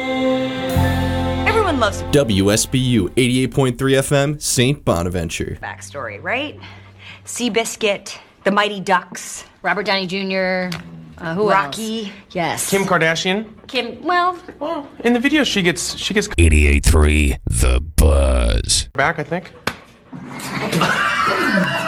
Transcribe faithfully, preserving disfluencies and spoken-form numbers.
Everyone loves W S B U eighty-eight point three F M, Saint Bonaventure. backstory, right? Seabiscuit, the Mighty Ducks, Robert Downey Junior Uh, who Rocky. else? Yes. Kim Kardashian. Kim. Well, Well, in the video, she gets she gets eighty-eight point three The Buzz. back, I think.